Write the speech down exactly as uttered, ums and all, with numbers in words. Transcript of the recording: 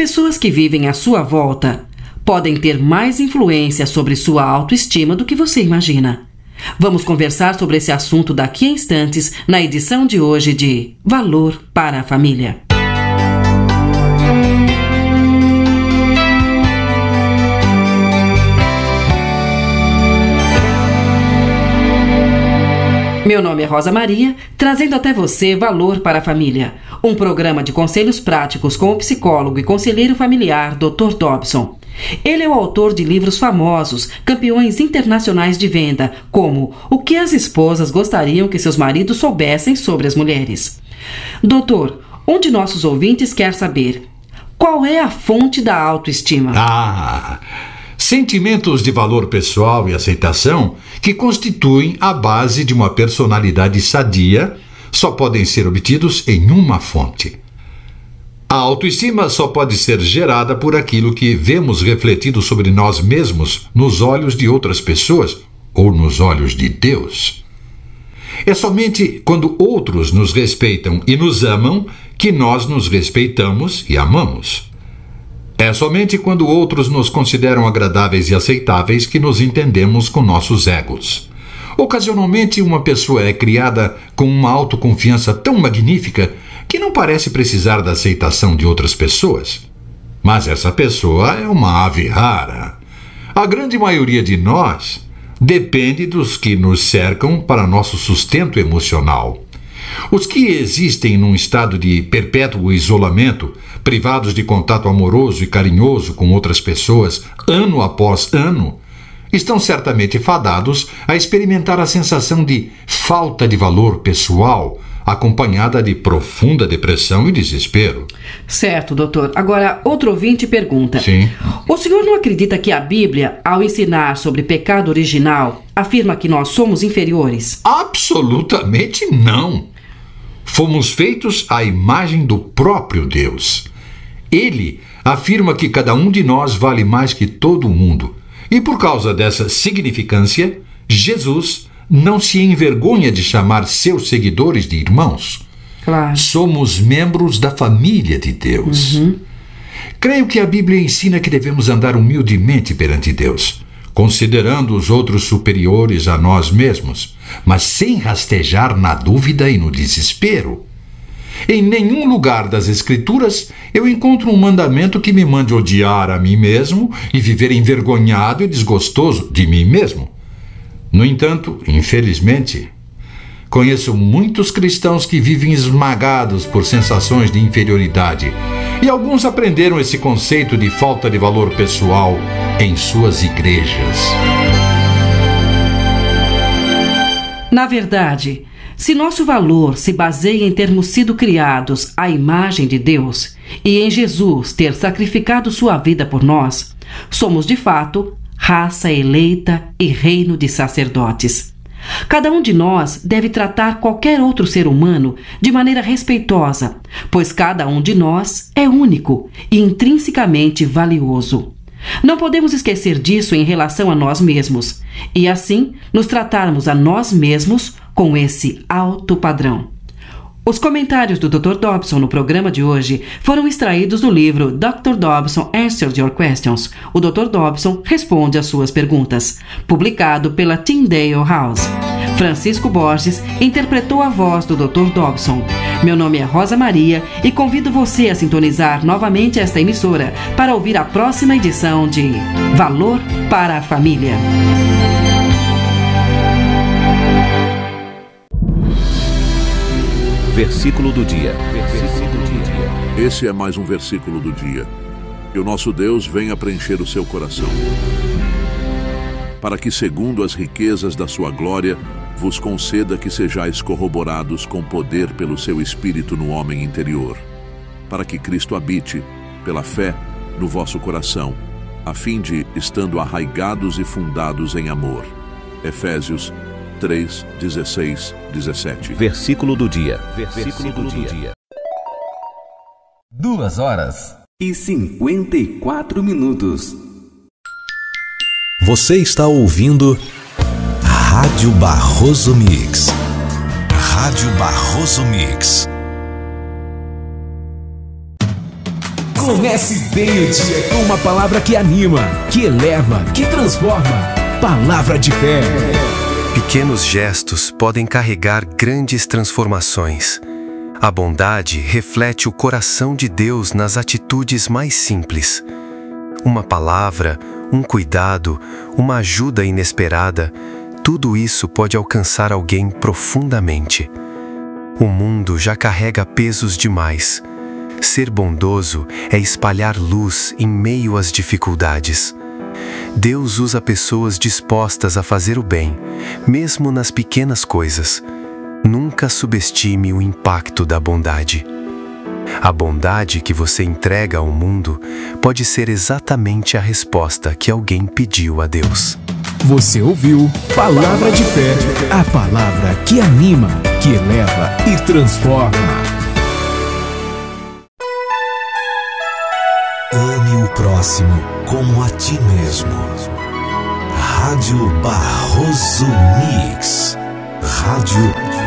pessoas que vivem à sua volta podem ter mais influência sobre sua autoestima do que você imagina. Vamos conversar sobre esse assunto daqui a instantes na edição de hoje de Valor para a Família. Meu nome é Rosa Maria, trazendo até você Valor para a Família, um programa de conselhos práticos com o psicólogo e conselheiro familiar doutor Dobson. Ele é o autor de livros famosos, campeões internacionais de venda, como O que as esposas gostariam que seus maridos soubessem sobre as mulheres. Doutor, um de nossos ouvintes quer saber: qual é a fonte da autoestima? Ah, sentimentos de valor pessoal e aceitação que constituem a base de uma personalidade sadia só podem ser obtidos em uma fonte. A autoestima só pode ser gerada por aquilo que vemos refletido sobre nós mesmos nos olhos de outras pessoas ou nos olhos de Deus. É somente quando outros nos respeitam e nos amam que nós nos respeitamos e amamos. É somente quando outros nos consideram agradáveis e aceitáveis que nos entendemos com nossos egos. Ocasionalmente, uma pessoa é criada com uma autoconfiança tão magnífica que não parece precisar da aceitação de outras pessoas. Mas essa pessoa é uma ave rara. A grande maioria de nós depende dos que nos cercam para nosso sustento emocional. Os que existem num estado de perpétuo isolamento, privados de contato amoroso e carinhoso com outras pessoas ano após ano, estão certamente fadados a experimentar a sensação de falta de valor pessoal, acompanhada de profunda depressão e desespero. Certo, doutor. Agora, outro ouvinte pergunta: Sim. O senhor não acredita que a Bíblia, ao ensinar sobre pecado original, afirma que nós somos inferiores? Absolutamente não. Fomos feitos à imagem do próprio Deus. Ele afirma que cada um de nós vale mais que todo mundo. E por causa dessa significância, Jesus não se envergonha de chamar seus seguidores de irmãos. Claro. Somos membros da família de Deus. Uhum. Creio que a Bíblia ensina que devemos andar humildemente perante Deus, considerando os outros superiores a nós mesmos, mas sem rastejar na dúvida e no desespero. Em nenhum lugar das Escrituras eu encontro um mandamento que me mande odiar a mim mesmo e viver envergonhado e desgostoso de mim mesmo. No entanto, infelizmente, conheço muitos cristãos que vivem esmagados por sensações de inferioridade, e alguns aprenderam esse conceito de falta de valor pessoal em suas igrejas. Na verdade, se nosso valor se baseia em termos sido criados à imagem de Deus e em Jesus ter sacrificado sua vida por nós, somos de fato raça eleita e reino de sacerdotes. Cada um de nós deve tratar qualquer outro ser humano de maneira respeitosa, pois cada um de nós é único e intrinsecamente valioso. Não podemos esquecer disso em relação a nós mesmos, e assim nos tratarmos a nós mesmos com esse alto padrão. Os comentários do doutor Dobson no programa de hoje foram extraídos do livro doutor Dobson Answers Your Questions. O doutor Dobson responde às suas perguntas, publicado pela Tyndale House. Francisco Borges interpretou a voz do doutor Dobson. Meu nome é Rosa Maria e convido você a sintonizar novamente esta emissora para ouvir a próxima edição de Valor para a Família. Versículo do dia. Versículo do dia. Esse é mais um versículo do dia. Que o nosso Deus venha preencher o seu coração, para que, segundo as riquezas da sua glória, vos conceda que sejais corroborados com poder pelo seu Espírito no homem interior, para que Cristo habite, pela fé, no vosso coração, a fim de, estando arraigados e fundados em amor. Efésios três, dezesseis, dezessete. Versículo do dia. Versículo do dia. Duas horas e cinquenta e quatro minutos. Você está ouvindo Rádio Barroso Mix. Rádio Barroso Mix. Comece bem o dia com uma palavra que anima, que eleva, que transforma. Palavra de fé. Pequenos gestos podem carregar grandes transformações. A bondade reflete o coração de Deus nas atitudes mais simples. Uma palavra, um cuidado, uma ajuda inesperada, tudo isso pode alcançar alguém profundamente. O mundo já carrega pesos demais. Ser bondoso é espalhar luz em meio às dificuldades. Deus usa pessoas dispostas a fazer o bem, mesmo nas pequenas coisas. Nunca subestime o impacto da bondade. A bondade que você entrega ao mundo pode ser exatamente a resposta que alguém pediu a Deus. Você ouviu Palavra de Fé, a palavra que anima, que eleva e transforma. Ame o próximo como a ti mesmo. Rádio Barroso Mix. Rádio